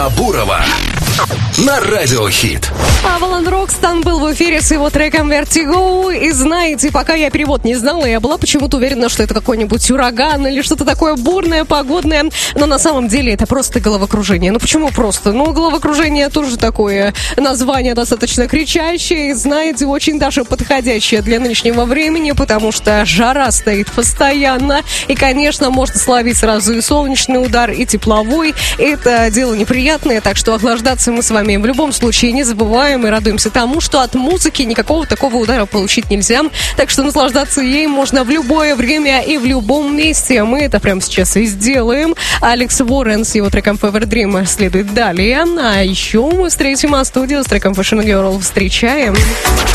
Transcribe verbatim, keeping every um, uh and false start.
Бурова на Радио Хит. Авалон Рокстон был в эфире с его треком Vertigo. И знаете, пока я перевод не знала, я была почему-то уверена, что это какой-нибудь ураган или что-то такое бурное, погодное. Но на самом деле это просто головокружение. Ну почему просто? Ну, головокружение тоже такое название достаточно кричащее. И, знаете, очень даже подходящее для нынешнего времени, потому что жара стоит постоянно. И, конечно, можно словить сразу и солнечный удар, и тепловой. Это дело неприятное, так что охлаждаться мы с вами в любом случае не забываем и радуемся тому, что от музыки никакого такого удара получить нельзя. Так что наслаждаться ей можно в любое время и в любом месте. Мы это прямо сейчас и сделаем. Алекс Уоррен с его треком Fever Dream следует далее. А еще мы встретим А-студио с треком Fashion Girl. Встречаем.